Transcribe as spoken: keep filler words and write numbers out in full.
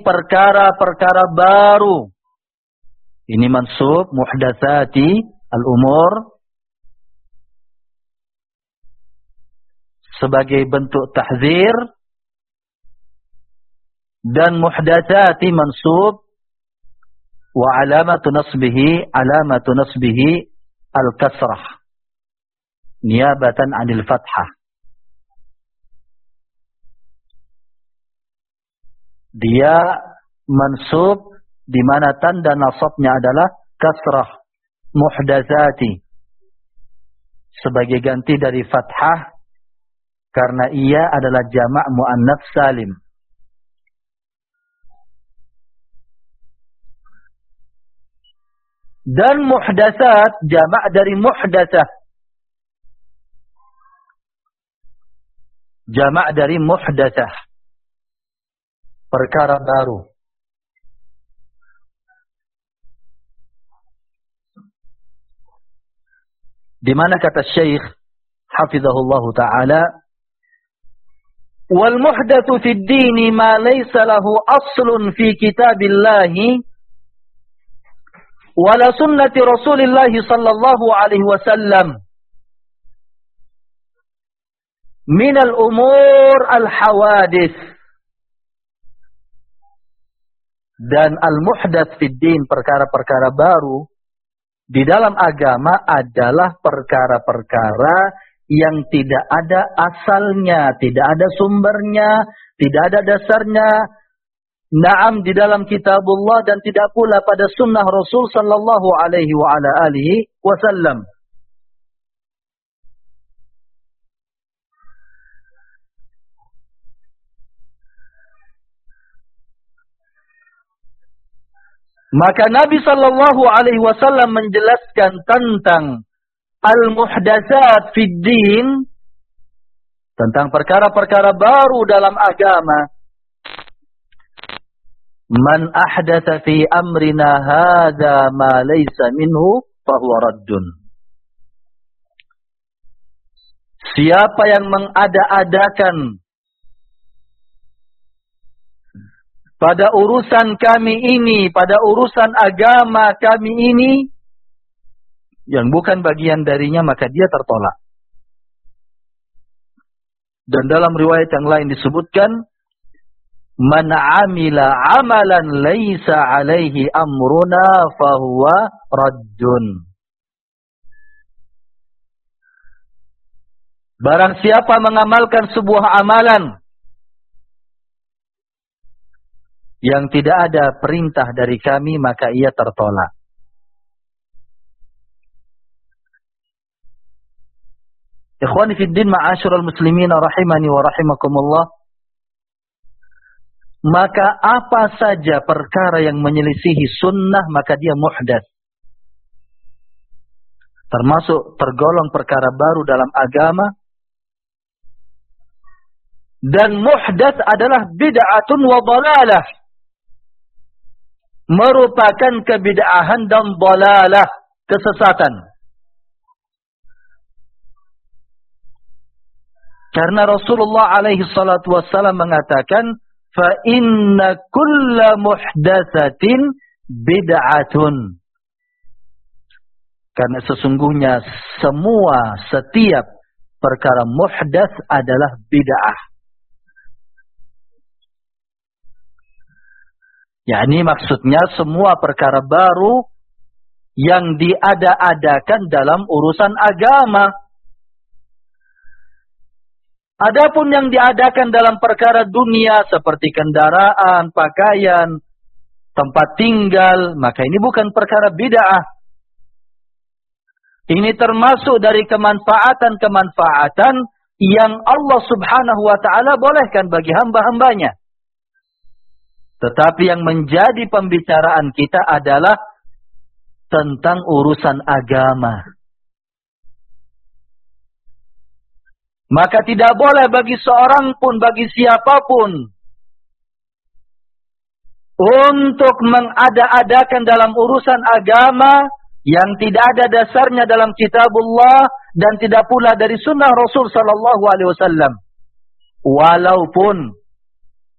perkara-perkara baru. Ini mansub muhdatsati al-umur sebagai bentuk tahzir, dan muhdatsati mansub wa alamatu nasbihi alamatu nasbihi al-kasrah niyabatan 'anil fathah. Dia mansub di mana tanda nasabnya adalah kasrah, muhdatsati, sebagai ganti dari fathah karena ia adalah jamak muannats salim. Dan muhdatsat jamak dari muhdatsah, jamak dari muhdatsah, perkara baru. Di mana kata Syekh hafizahullah taala, wal muhdatsu fid din ma laysa lahu aslun fi kitabillahi wala sunnati Rasulillah sallallahu alaihi wasallam min al-umur al-hawadits. Dan al-muhdats fid din, perkara-perkara baru di dalam agama adalah perkara-perkara yang tidak ada asalnya, tidak ada sumbernya, tidak ada dasarnya. Naam di dalam kitabullah dan tidak pula pada sunnah Rasul sallallahu alaihi wa ala alihi wasallam. Maka Nabi sallallahu alaihi wasallam menjelaskan tentang al-muhdatsat fid din, tentang perkara-perkara baru dalam agama. Man ahdatsa fi amrina hadza ma laysa minhu fahuwa raddun. Siapa yang mengada-adakan pada urusan kami ini, pada urusan agama kami ini, yang bukan bagian darinya, maka dia tertolak. Dan dalam riwayat yang lain disebutkan, man amila amalan laisa alaihi amruna fahuwa raddun. Barang siapa mengamalkan sebuah amalan yang tidak ada perintah dari kami, maka ia tertolak. Ikhwani fid din ma'asyiral muslimin rahimani wa rahimakumullah. Maka apa saja perkara yang menyelisihi sunnah, maka dia muhdats. Termasuk tergolong perkara baru dalam agama. Dan muhdats adalah bid'atun wa dhalalah. Merupakan kebid'ahan dan dhalalah, kesesatan. Karena Rasulullah alaihi salatu wassalam mengatakan, fa inna kulla muhdatsatin bid'atun. Karena sesungguhnya semua, setiap perkara muhdats adalah bid'ah. yakni maksudnya semua perkara baru yang diada-adakan dalam urusan agama. Adapun yang diadakan dalam perkara dunia seperti kendaraan, pakaian, tempat tinggal, maka ini bukan perkara bid'ah. Ini termasuk dari kemanfaatan-kemanfaatan yang Allah Subhanahu wa taala bolehkan bagi hamba-hambanya. Tetapi yang menjadi pembicaraan kita adalah tentang urusan agama. Maka tidak boleh bagi seorang pun, bagi siapapun, untuk mengada-adakan dalam urusan agama yang tidak ada dasarnya dalam kitabullah dan tidak pula dari sunnah Rasul sallallahu alaihi wasallam. Walaupun